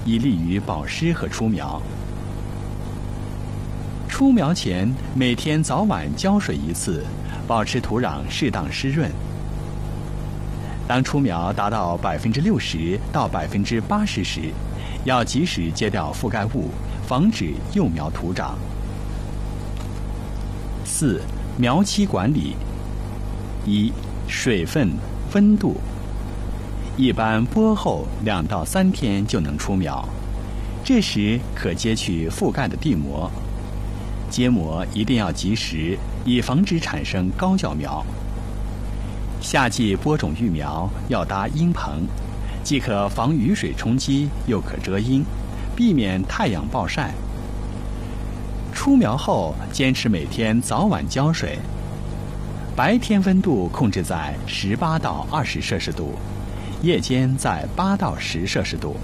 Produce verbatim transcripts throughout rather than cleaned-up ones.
以利于保湿和出苗。出苗前每天早晚浇水一次，保持土壤适当湿润。当出苗达到百分之六十到百分之八十时，要及时揭掉覆盖物，防止幼苗徒长。四、苗期管理。一、水分、温度。一般播后两到三天就能出苗，这时可揭去覆盖的地膜。揭膜一定要及时，以防止产生高脚苗。夏季播种育苗要搭阴棚，既可防雨水冲击，又可遮阴，避免太阳暴晒。出苗后坚持每天早晚浇水，白天温度控制在十八到二十摄氏度，夜间在八到十摄氏度。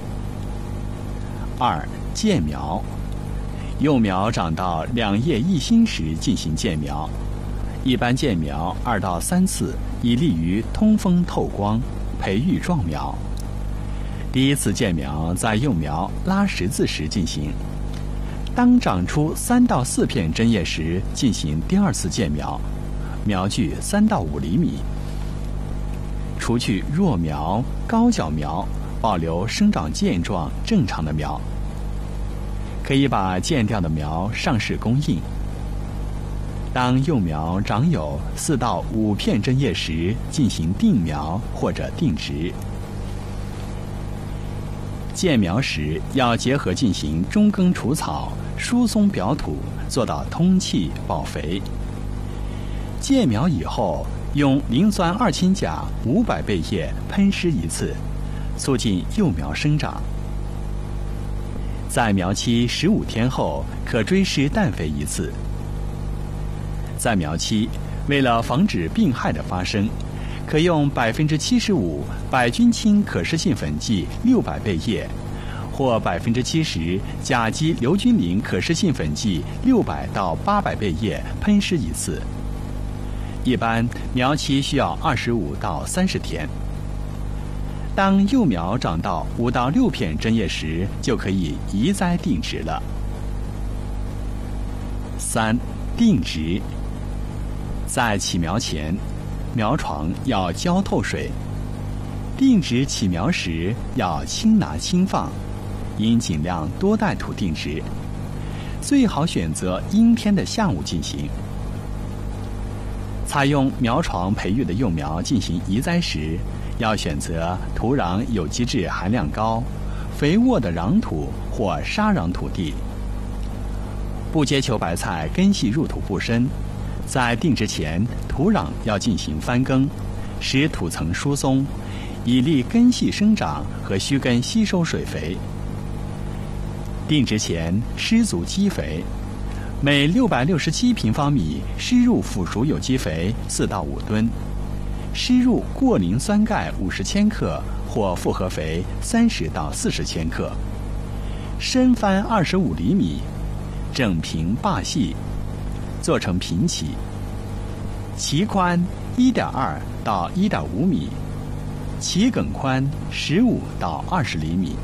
二、间苗。幼苗长到两叶一心时进行间苗，一般间苗二到三次，以利于通风透光，培育壮苗。第一次间苗在幼苗拉十字时进行，当长出三到四片针叶时进行第二次间苗，苗距三到五厘米。除去弱苗、高脚苗，保留生长健壮正常的苗。可以把间掉的苗上市供应。当幼苗长有四到五片针叶时，进行定苗或者定植。间苗时要结合进行中耕除草、疏松表土，做到通气保肥。间苗以后，用磷酸二氢钾五百倍液喷施一次，促进幼苗生长。在苗期十五天后，可追施氮肥一次。在苗期，为了防止病害的发生，可用百分之七十五百菌清可施性粉剂六百倍液，或百分之七十甲基硫菌磷可施性粉剂六百到八百倍液喷施一次。一般苗期需要二十五到三十天。当幼苗长到五到六片针叶时，就可以移栽定植了。三、定植。在起苗前，苗床要浇透水。定植起苗时要轻拿轻放，应尽量多带土定植，最好选择阴天的下午进行。采用苗床培育的幼苗进行移栽时，要选择土壤有机质含量高、肥沃的壤土或沙壤土地。不结球白菜根系入土不深，在定植前，土壤要进行翻耕，使土层疏松，以利根系生长和须根吸收水肥。定植前施足基肥，每六百六十七平方米施入腐熟有机肥四到五吨。施入过磷酸钙五十千克或复合肥三十到四十千克，深翻二十五厘米，整平坝隙，做成平畦，畦宽一点二到一点五米，畦梗宽十五到二十厘米。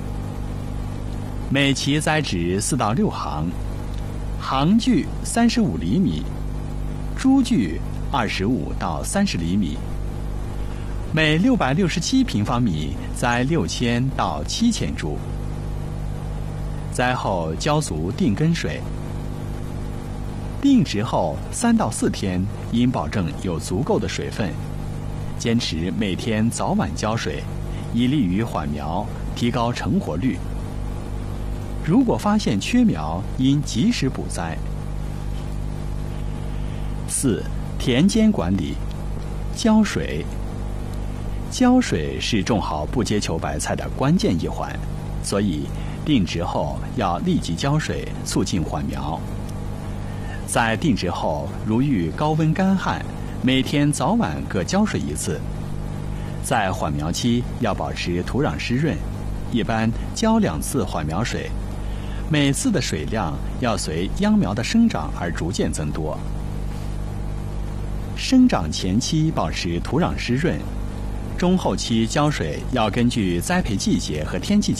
每畦栽植四到六行，行距三十五厘米，株距二十五到三十厘米，每六百六十七平方米栽六千到七千株。栽后浇足定根水。定植后三到四天，应保证有足够的水分，坚持每天早晚浇水，以利于缓苗，提高成活率。如果发现缺苗，应及时补栽。四、田间管理。浇水。浇水是种好不结球白菜的关键一环，所以定植后要立即浇水，促进缓苗。在定植后，如遇高温干旱，每天早晚各浇水一次。在缓苗期要保持土壤湿润，一般浇两次缓苗水，每次的水量要随秧苗的生长而逐渐增多。生长前期保持土壤湿润，中后期浇水要根据栽培季节和天气